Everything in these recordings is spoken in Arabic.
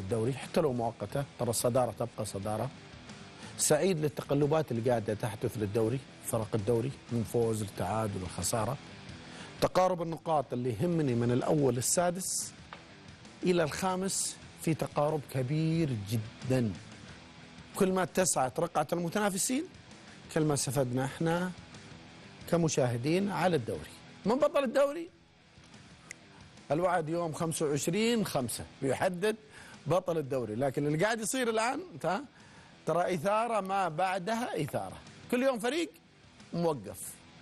الدوري حتى لو مؤقتة، ترى الصدارة تبقى صدارة. سعيد للتقلبات اللي قاعدة تحدث للدوري، فرق الدوري من فوز لتعادل لخسارة. تقارب النقاط اللي يهمني من الأول للسادس إلى الخامس في تقارب كبير جدا. كل ما اتسعت رقعة المتنافسين كل ما استفدنا احنا كمشاهدين على الدوري. من بطل الدوري الوعد يوم 25/5 بيحدد بطل الدوري، لكن اللي قاعد يصير الآن ترى إثارة ما بعدها إثارة، كل يوم فريق موقف.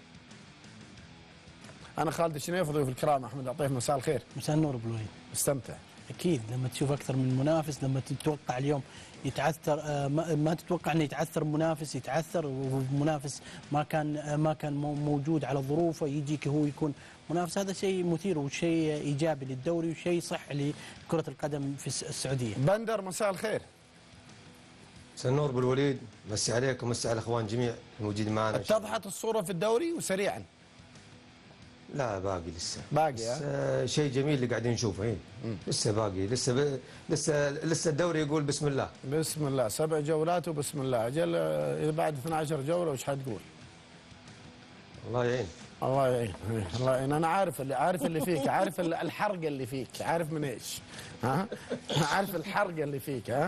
أنا خالد الشنيف وضيوف الكرام أحمد عطيف، مساء الخير. مساء النور ابو الوليد. استمتع. اكيد لما تشوف اكثر من منافس، لما تتوقع اليوم يتعثر، ما تتوقع انه يتعثر منافس، يتعثر ومنافس ما كان موجود على ظروفه يجيك هو يكون منافس. هذا شيء مثير وشيء ايجابي للدوري وشيء صح لكرة القدم في السعودية. بندر مساء الخير. مساء النور ابو الوليد، مسي عليكم ومسي على الاخوان جميع الموجودين معنا. اتضحت الصورة في الدوري وسريعا؟ لا باقي لسه باقي شيء جميل اللي قاعدين نشوفه. لسه باقي، لسه الدوري يقول بسم الله. بسم الله، 7 جولات وبسم الله. اجل اذا بعد 12 جوله وش حتقول؟ الله يعين. الله يعين. الله يعين. انا عارف اللي فيك، عارف الحرقه اللي فيك، عارف من ايش؟ ها؟ عارف الحرقه اللي فيك. ها؟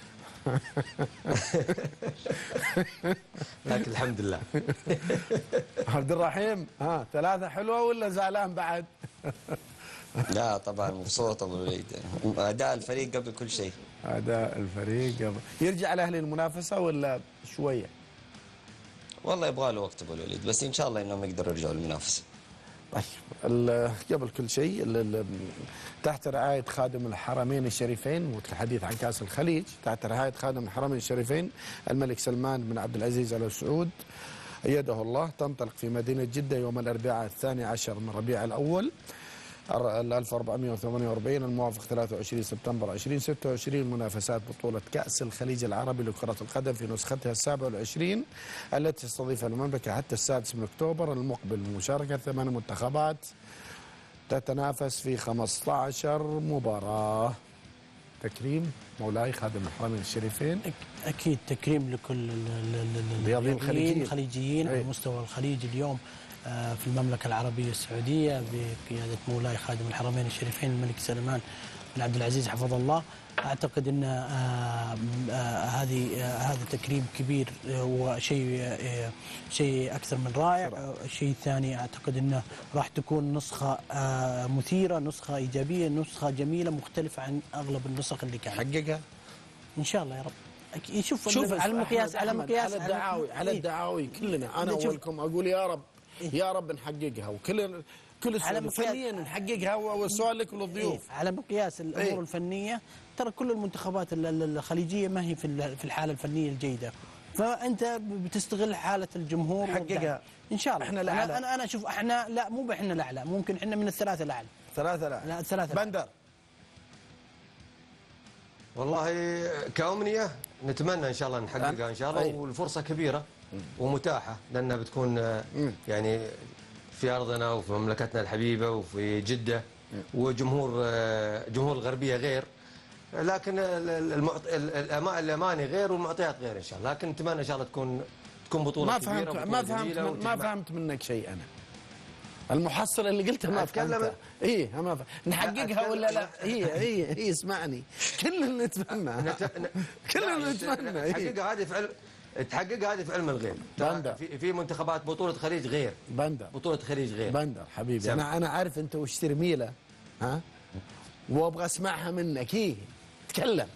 لكن الحمد لله. عبد الرحيم 3 حلوه ولا زعلان بعد؟ لا طبعا مبسوط ابو الوليد، اداء الفريق قبل كل شيء. اداء الفريق قبل. يرجع الاهلي المنافسه ولا شويه؟ والله يبغى له وقت ابو الوليد، بس ان شاء الله انهم يقدروا يرجعوا للمنافسه. طيب قبل كل شيء تحت رعاية خادم الحرمين الشريفين، والحديث عن كأس الخليج، تحت رعاية خادم الحرمين الشريفين الملك سلمان بن عبد العزيز آل سعود أيده الله، تنطلق في مدينة جدة يوم الأربعاء 12 من ربيع الأول 1448 الموافق 23 سبتمبر 2026 منافسات بطولة كأس الخليج العربي لكرة القدم في نسختها 27 التي تستضيفها المملكة حتى 6 من أكتوبر المقبل، بمشاركة 8 منتخبات تتنافس في 15 مباراة. تكريم مولاي خادم الحرمين الشريفين. اكيد تكريم لكل الرياضيين الخليجيين على مستوى الخليج اليوم في المملكة العربية السعودية بقيادة مولاي خادم الحرمين الشريفين الملك سلمان بن عبد العزيز حفظه الله. أعتقد أن هذا تكريم كبير وشيء أكثر من رائع. الشيء الثاني أعتقد أنه راح تكون نسخة مثيرة، نسخة إيجابية، نسخة جميلة مختلفة عن أغلب النسخ اللي كانت. حققها إن شاء الله يا رب. شوف على المقياس على الدعاوي كلنا انا اولكم اقول يا رب يا رب نحققها، كل فنيا نحققها. والسؤال لك وللضيوف على مقياس الامور الفنيه، ترى كل المنتخبات الخليجيه ما هي في الحاله الفنيه الجيده، فانت بتستغل حاله الجمهور حققها ان شاء الله. احنا الاعلى. انا اشوف احنا لا، مو احنا الاعلى، ممكن احنا من الثلاثه الاعلى. لا الثلاثه. بندر والله كأمنية نتمنى إن شاء الله نحققها إن شاء الله، والفرصة كبيرة ومتاحة لأنها بتكون يعني في أرضنا وفي مملكتنا الحبيبة وفي جدة، وجمهور الغربية غير، لكن الأماني غير والمعطيات غير إن شاء الله. لكن نتمنى إن شاء الله تكون بطولة كبيرة. ما فهمت منك شيء أنا. المحصلة اللي قلتها ما فهمتها. ما فهمت. نحققها ولا لا؟ هي اسمعني، كلنا نتمنى تحقق هذه في علم الغيب. في منتخبات بطولة خليج غير. بطولة خليج غير. بندر حبيبي، أنا عارف أنت وش ترمي له، وأبغى أسمعها منك. تكلم،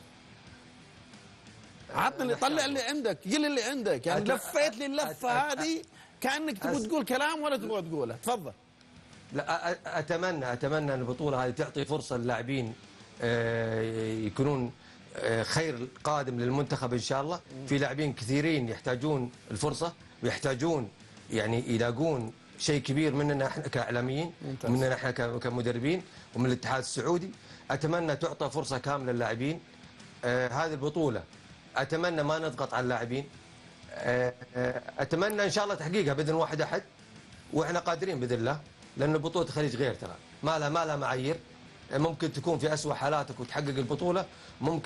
عطني، طلع اللي عندك، قل اللي عندك. يعني لفيت لي اللفة هذه كأنك تبغى تقول كلام ولا تبغى تقوله. تفضل. لا أتمنى أن البطولة هذه تعطي فرصة للاعبين يكونون خير قادم للمنتخب إن شاء الله. في لاعبين كثيرين يحتاجون الفرصة ويحتاجون يعني يلاقون شيء كبير مننا احنا كإعلاميين، ومننا احنا كمدربين، ومن الاتحاد السعودي. أتمنى تعطى فرصة كاملة للاعبين. هذه البطولة أتمنى ما نضغط على اللاعبين. أتمنى إن شاء الله تحقيقها بإذن واحد أحد، وإحنا قادرين بإذن الله، لأن بطولة الخليج غير، ترى ما لها معايير. ممكن تكون في أسوأ حالاتك وتحقق البطولة، ممكن